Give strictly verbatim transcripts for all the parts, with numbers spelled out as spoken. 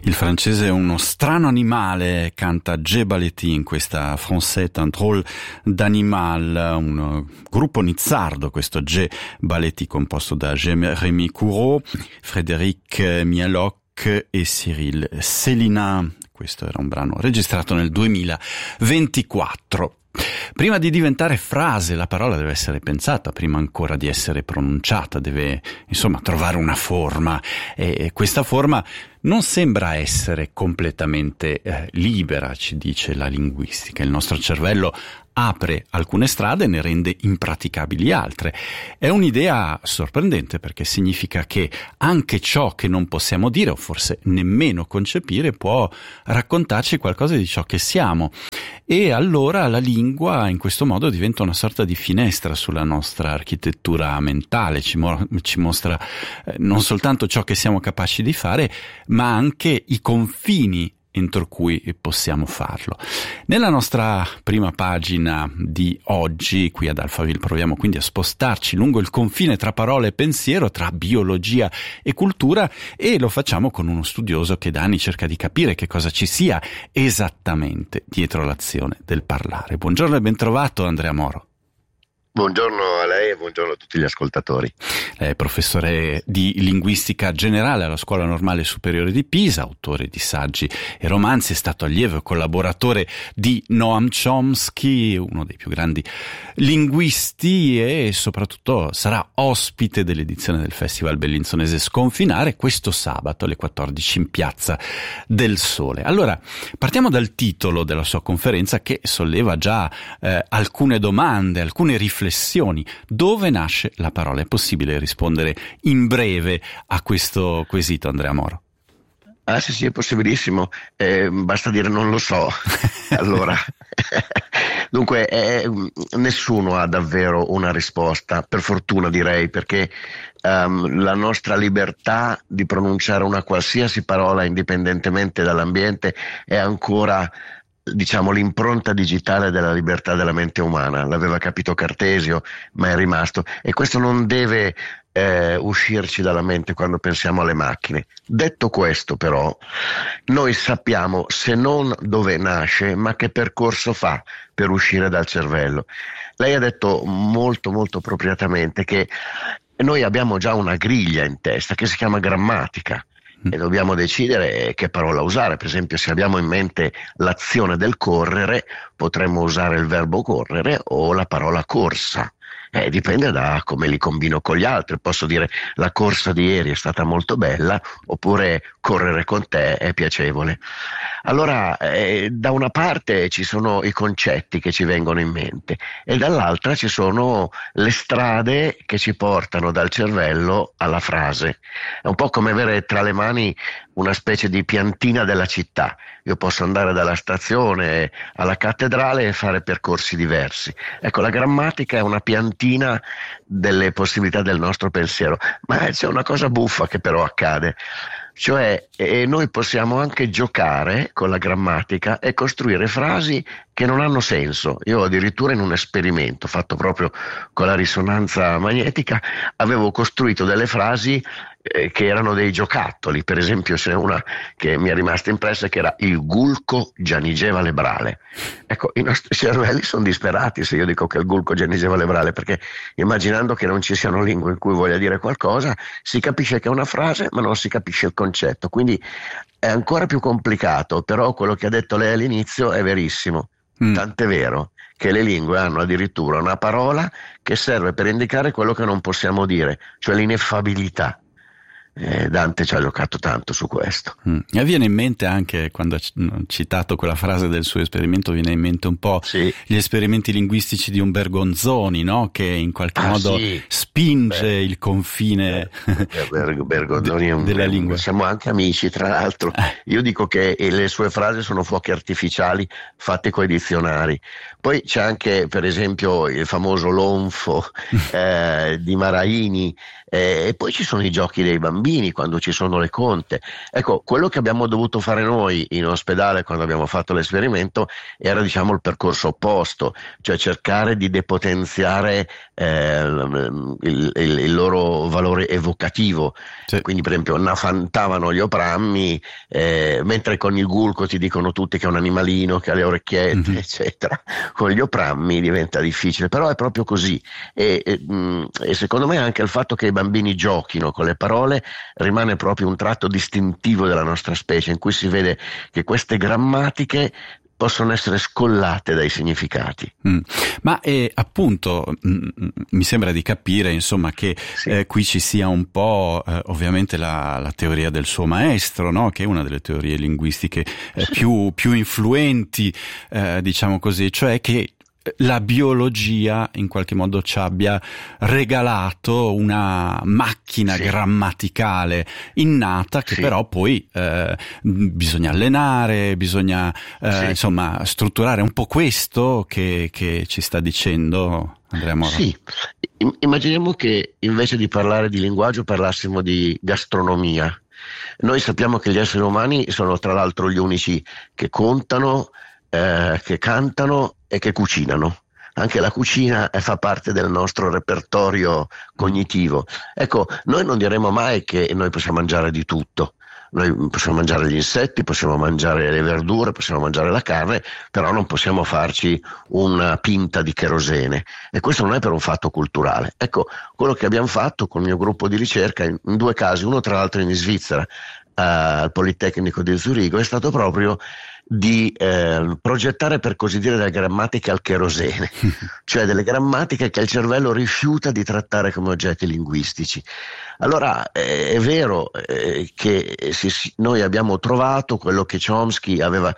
Il francese è uno strano animale, canta G. Baletti in questa Français un drôle d'animal, un gruppo nizzardo, questo G. Baletti composto da Jérémy Couraud, Frédéric Mialoc e Cyril Célina. Questo era un brano registrato nel duemilaventiquattro. Prima di diventare frase la parola deve essere pensata, prima ancora di essere pronunciata, deve insomma trovare una forma, e questa forma non sembra essere completamente eh, libera, ci dice la linguistica. Il nostro cervello apre alcune strade e ne rende impraticabili altre. È un'idea sorprendente, perché significa che anche ciò che non possiamo dire, o forse nemmeno concepire, può raccontarci qualcosa di ciò che siamo. E allora la lingua in questo modo diventa una sorta di finestra sulla nostra architettura mentale, ci, mo- ci mostra eh, non soltanto ciò che siamo capaci di fare, ma anche i confini entro cui possiamo farlo. Nella nostra prima pagina di oggi, qui ad Alphaville, proviamo quindi a spostarci lungo il confine tra parole e pensiero, tra biologia e cultura, e lo facciamo con uno studioso che da anni cerca di capire che cosa ci sia esattamente dietro l'azione del parlare. Buongiorno e ben trovato, Andrea Moro. Buongiorno a lei e buongiorno a tutti gli ascoltatori. Lei è professore di linguistica generale alla Scuola Normale Superiore di Pisa, autore di saggi e romanzi, è stato allievo e collaboratore di Noam Chomsky, uno dei più grandi linguisti, e soprattutto sarà ospite dell'edizione del Festival Bellinzonese Sconfinare questo sabato alle quattordici in Piazza del Sole. Allora, partiamo dal titolo della sua conferenza, che solleva già eh, alcune domande, alcune riflessioni. Dove nasce la parola? È possibile rispondere in breve a questo quesito, Andrea Moro? Ah sì sì, è possibilissimo, eh, basta dire non lo so. Allora, dunque eh, nessuno ha davvero una risposta, per fortuna direi, perché um, la nostra libertà di pronunciare una qualsiasi parola indipendentemente dall'ambiente è ancora, diciamo, l'impronta digitale della libertà della mente umana. L'aveva capito Cartesio, ma è rimasto, e questo non deve eh, uscirci dalla mente quando pensiamo alle macchine. Detto questo, però, noi sappiamo se non dove nasce, ma che percorso fa per uscire dal cervello. Lei ha detto molto molto appropriatamente che noi abbiamo già una griglia in testa che si chiama grammatica, e dobbiamo decidere che parola usare. Per esempio, se abbiamo in mente l'azione del correre, potremmo usare il verbo correre o la parola corsa. Eh, dipende da come li combino con gli altri. Posso dire la corsa di ieri è stata molto bella, oppure correre con te è piacevole. Allora, eh, da una parte ci sono i concetti che ci vengono in mente, e dall'altra ci sono le strade che ci portano dal cervello alla frase. È un po' come avere tra le mani una specie di piantina della città. Io posso andare dalla stazione alla cattedrale e fare percorsi diversi. Ecco, la grammatica è una piantina delle possibilità del nostro pensiero, ma c'è una cosa buffa che però accade. Cioè, e noi possiamo anche giocare con la grammatica e costruire frasi che non hanno senso. Io addirittura in un esperimento fatto proprio con la risonanza magnetica avevo costruito delle frasi eh, che erano dei giocattoli. Per esempio, c'è una che mi è rimasta impressa, che era il gulco gianigeva lebrale. Ecco, i nostri cervelli sono disperati se io dico che il gulco gianigeva lebrale, perché immaginando che non ci siano lingue in cui voglia dire qualcosa, si capisce che è una frase ma non si capisce il concetto, quindi è ancora più complicato. Però quello che ha detto lei all'inizio è verissimo, mm. tant'è vero che le lingue hanno addirittura una parola che serve per indicare quello che non possiamo dire, cioè l'ineffabilità. Eh, Dante ci ha giocato tanto su questo. Mm. Mi viene in mente anche, quando ha citato quella frase del suo esperimento, viene in mente un po' sì. gli esperimenti linguistici di Umberto Gonzoni, no? Che in qualche ah, modo sì. spinge Beh, il confine Bergonzoni è un, della lingua. Siamo anche amici, tra l'altro. Io dico che le sue frasi sono fuochi artificiali fatti coi dizionari. Poi c'è anche, per esempio, il famoso Lonfo eh, di Maraini, eh, e poi ci sono i giochi dei bambini quando ci sono le conte. Ecco, quello che abbiamo dovuto fare noi in ospedale quando abbiamo fatto l'esperimento era, diciamo, il percorso opposto, cioè cercare di depotenziare eh, il, il, il loro valore evocativo. Sì. Quindi per esempio nafantavano gli oprammi, eh, mentre con il gulco ti dicono tutti che è un animalino, che ha le orecchiette, mm-hmm. eccetera. Con gli oprammi diventa difficile, però è proprio così. E, e, mh, e secondo me anche il fatto che i bambini giochino con le parole rimane proprio un tratto distintivo della nostra specie, in cui si vede che queste grammatiche possono essere scollate dai significati. Mm. Ma eh, appunto mh, mi sembra di capire, insomma, che sì. eh, qui ci sia un po' eh, ovviamente la, la teoria del suo maestro, no? Che è una delle teorie linguistiche eh, sì. più, più influenti, eh, diciamo così, cioè che la biologia in qualche modo ci abbia regalato una macchina sì. grammaticale innata che sì. però poi eh, bisogna allenare, bisogna eh, sì. insomma strutturare un po' questo che, che ci sta dicendo Andrea Moro. Sì, immaginiamo che invece di parlare di linguaggio parlassimo di gastronomia. Noi sappiamo che gli esseri umani sono tra l'altro gli unici che contano, eh, che cantano e che cucinano. Anche la cucina fa parte del nostro repertorio cognitivo. Ecco, noi non diremo mai che noi possiamo mangiare di tutto. Noi possiamo mangiare gli insetti, possiamo mangiare le verdure, possiamo mangiare la carne, però non possiamo farci una pinta di cherosene. E questo non è per un fatto culturale. Ecco, quello che abbiamo fatto con il mio gruppo di ricerca, in, in due casi, uno tra l'altro in Svizzera, uh, al Politecnico di Zurigo, è stato proprio di eh, progettare, per così dire, delle grammatiche al cherosene, cioè delle grammatiche che il cervello rifiuta di trattare come oggetti linguistici. Allora eh, è vero eh, che si, noi abbiamo trovato quello che Chomsky aveva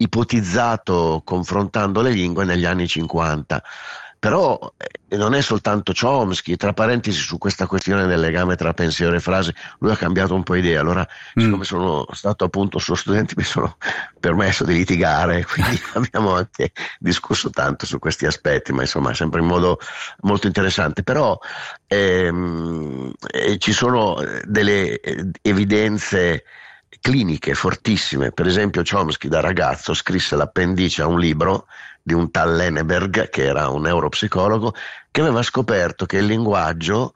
ipotizzato confrontando le lingue negli anni cinquanta. Però eh, non è soltanto Chomsky, tra parentesi su questa questione del legame tra pensiero e frase, lui ha cambiato un po' idea, allora mm. siccome sono stato appunto suo studente mi sono permesso di litigare, quindi abbiamo anche discusso tanto su questi aspetti, ma insomma sempre in modo molto interessante. Però ehm, eh, ci sono delle evidenze cliniche fortissime. Per esempio Chomsky da ragazzo scrisse l'appendice a un libro di un tal Lenneberg, che era un neuropsicologo, che aveva scoperto che il linguaggio,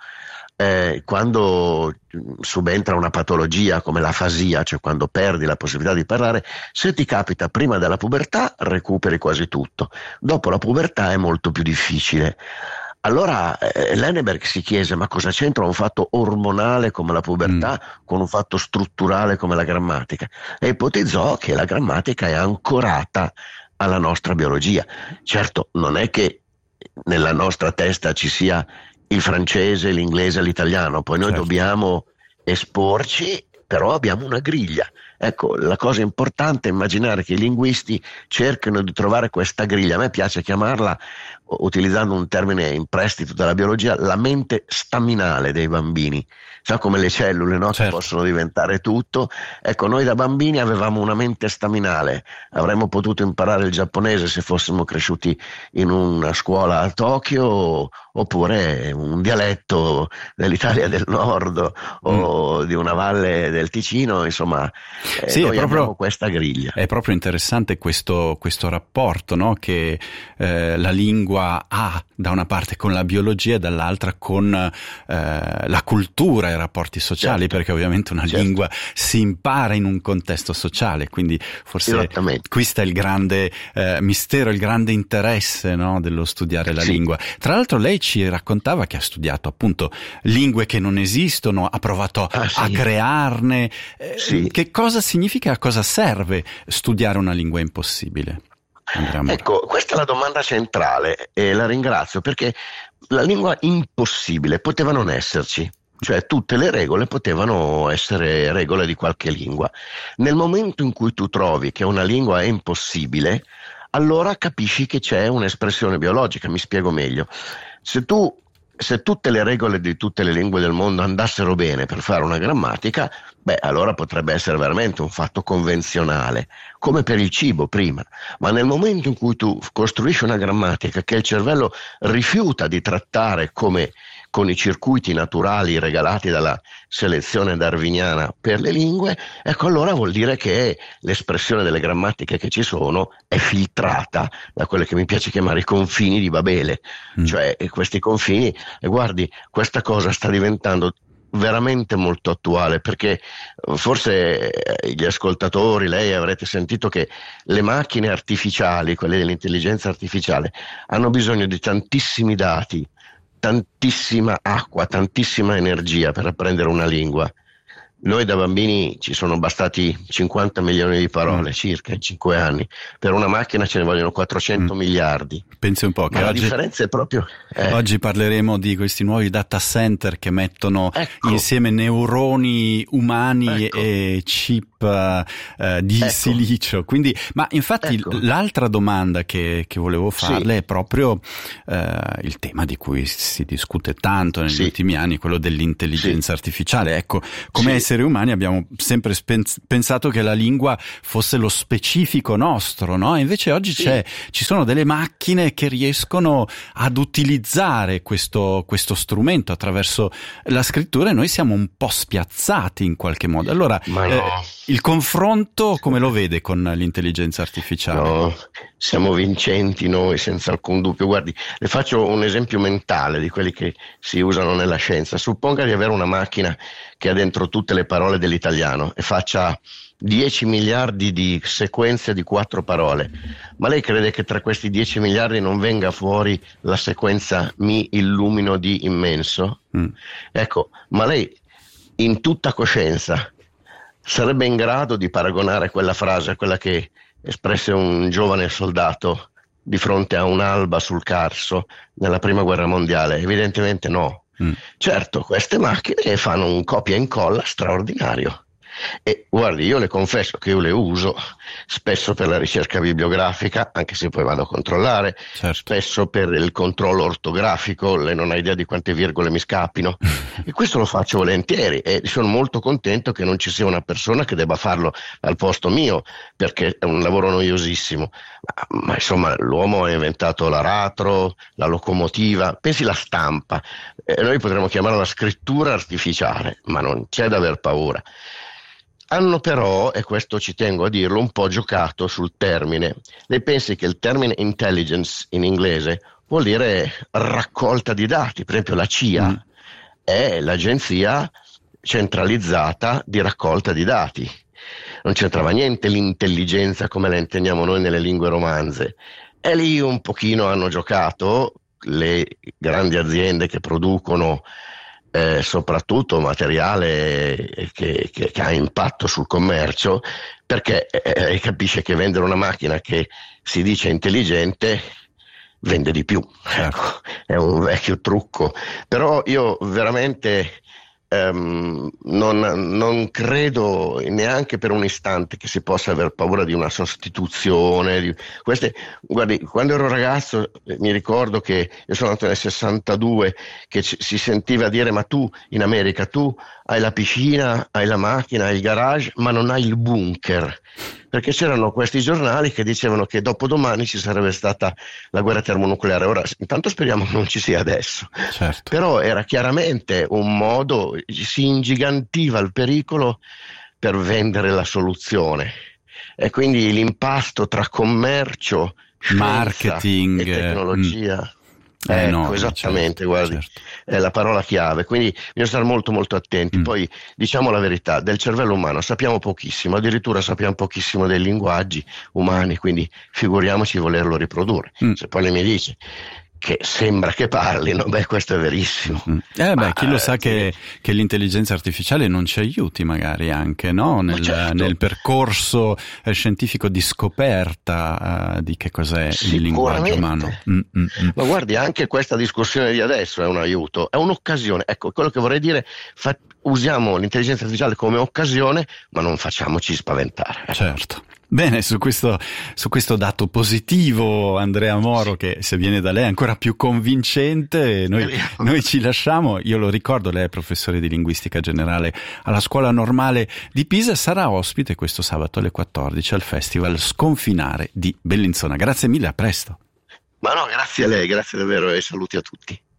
eh, quando subentra una patologia come l'afasia, cioè quando perdi la possibilità di parlare, se ti capita prima della pubertà recuperi quasi tutto, dopo la pubertà è molto più difficile. Allora eh, Lenneberg si chiese: ma cosa c'entra un fatto ormonale come la pubertà mm. con un fatto strutturale come la grammatica? E ipotizzò che la grammatica è ancorata alla nostra biologia. Certo, non è che nella nostra testa ci sia il francese, l'inglese e l'italiano, poi noi certo. dobbiamo esporci, però abbiamo una griglia. Ecco, la cosa importante è immaginare che i linguisti cercano di trovare questa griglia. A me piace chiamarla, utilizzando un termine in prestito dalla biologia, la mente staminale dei bambini. Sa come le cellule, no? Certo. Che possono diventare tutto. Ecco, noi da bambini avevamo una mente staminale. Avremmo potuto imparare il giapponese se fossimo cresciuti in una scuola a Tokyo, oppure un dialetto dell'Italia del Nord o mm. di una valle del Ticino, insomma. Eh, sì, noi è proprio, abbiamo questa griglia. È proprio interessante questo, questo rapporto, no? Che eh, la lingua ha da una parte con la biologia e dall'altra con eh, la cultura e i rapporti sociali, certo. perché ovviamente una certo. lingua si impara in un contesto sociale, quindi forse qui sta il grande eh, mistero, il grande interesse, no? dello studiare la sì. lingua. Tra l'altro lei ci raccontava che ha studiato appunto lingue che non esistono, ha provato ah, sì. a crearne. Eh, sì. Che cosa significa e a cosa serve studiare una lingua impossibile? Ecco, questa è la domanda centrale e la ringrazio, perché la lingua impossibile poteva non esserci, cioè tutte le regole potevano essere regole di qualche lingua. Nel momento in cui tu trovi che una lingua è impossibile, allora capisci che c'è un'espressione biologica. Mi spiego meglio. Se tu Se tutte le regole di tutte le lingue del mondo andassero bene per fare una grammatica, beh, allora potrebbe essere veramente un fatto convenzionale, come per il cibo prima. Ma nel momento in cui tu costruisci una grammatica che il cervello rifiuta di trattare come con i circuiti naturali regalati dalla selezione darwiniana per le lingue, ecco allora vuol dire che l'espressione delle grammatiche che ci sono è filtrata da quelle che mi piace chiamare i confini di Babele, mm. cioè questi confini, e guardi, questa cosa sta diventando veramente molto attuale, perché forse gli ascoltatori, lei avrete sentito che le macchine artificiali, quelle dell'intelligenza artificiale, hanno bisogno di tantissimi dati, tantissima acqua, tantissima energia per apprendere una lingua. Noi da bambini ci sono bastati cinquanta milioni di parole, mm. circa in cinque anni. Per una macchina ce ne vogliono quattrocento mm. miliardi. Pensi un po' che Ma oggi, la differenza è proprio... Eh. Oggi parleremo di questi nuovi data center che mettono ecco. insieme neuroni umani ecco. e chip eh, di ecco. silicio. Quindi, ma infatti ecco. l'altra domanda che, che volevo farle sì. è proprio eh, il tema di cui si discute tanto negli sì. ultimi anni, quello dell'intelligenza sì. artificiale. Ecco, come sì. esseri umani abbiamo sempre spens- pensato che la lingua fosse lo specifico nostro, no? Invece oggi sì. c'è, ci sono delle macchine che riescono ad utilizzare questo, questo strumento attraverso la scrittura e noi siamo un po' spiazzati in qualche modo. Allora, Ma no. eh, il confronto come lo vede con l'intelligenza artificiale? No, siamo vincenti noi senza alcun dubbio. Guardi, le faccio un esempio mentale di quelli che si usano nella scienza. Supponga di avere una macchina che ha dentro tutte le parole dell'italiano e faccia dieci miliardi di sequenze di quattro parole, ma lei crede che tra questi dieci miliardi non venga fuori la sequenza mi illumino di immenso? Mm. Ecco, ma lei in tutta coscienza sarebbe in grado di paragonare quella frase a quella che espresse un giovane soldato di fronte a un'alba sul Carso nella prima guerra mondiale? Evidentemente no. Mm. Certo, queste macchine fanno un copia e incolla straordinario. E guardi, io le confesso che io le uso spesso per la ricerca bibliografica, anche se poi vado a controllare, certo. spesso per il controllo ortografico, lei non ha idea di quante virgole mi scappino e questo lo faccio volentieri e sono molto contento che non ci sia una persona che debba farlo al posto mio, perché è un lavoro noiosissimo, ma, ma insomma l'uomo ha inventato l'aratro, la locomotiva, pensi la stampa, eh, noi potremmo chiamarla la scrittura artificiale, ma non c'è da aver paura. Hanno però, e questo ci tengo a dirlo, un po' giocato sul termine. Lei pensi che il termine intelligence in inglese vuol dire raccolta di dati, per esempio la C I A mm. è l'agenzia centralizzata di raccolta di dati. Non c'entrava niente l'intelligenza come la intendiamo noi nelle lingue romanze. E lì un pochino hanno giocato le grandi aziende che producono Eh, soprattutto materiale che, che, che ha impatto sul commercio, perché eh, capisce che vendere una macchina che si dice intelligente vende di più. Ecco, è un vecchio trucco, però io veramente ehm, non, non credo neanche per un istante che si possa aver paura di una sostituzione di queste. Guardi, quando ero ragazzo mi ricordo che io sono nato nel sessantadue, che ci, si sentiva dire ma tu in America tu hai la piscina, hai la macchina, hai il garage, ma non hai il bunker, perché c'erano questi giornali che dicevano che dopodomani ci sarebbe stata la guerra termonucleare. Ora intanto speriamo che non ci sia adesso, certo. Però era chiaramente un modo, si ingigantiva il pericolo per vendere la soluzione e quindi l'impasto tra commercio, marketing e tecnologia mm. Eh, ecco, no, esattamente, certo, guardi, certo. è la parola chiave, quindi bisogna stare molto molto attenti. Mm. Poi diciamo la verità, del cervello umano sappiamo pochissimo, addirittura sappiamo pochissimo dei linguaggi umani, quindi figuriamoci volerlo riprodurre. Mm. Se poi lei mi dice che sembra che parlino, beh, questo è verissimo. Mm. Eh beh, Ma, chi lo sa eh, che, che l'intelligenza artificiale non ci aiuti magari anche, no? Nel, certo. nel percorso eh, scientifico di scoperta eh, di che cos'è il linguaggio umano. Mm, mm, mm. Ma guardi, anche questa discussione di adesso è un aiuto, è un'occasione. Ecco, quello che vorrei dire, fa, usiamo l'intelligenza artificiale come occasione, ma non facciamoci spaventare. Ecco. Certo. Bene, su questo, su questo dato positivo, Andrea Moro, che se viene da lei è ancora più convincente, noi, noi ci lasciamo. Io lo ricordo, lei è professore di linguistica generale alla Scuola Normale di Pisa, sarà ospite questo sabato alle quattordici al Festival Sconfinare di Bellinzona. Grazie mille, a presto. Ma no, grazie a lei, grazie davvero e saluti a tutti.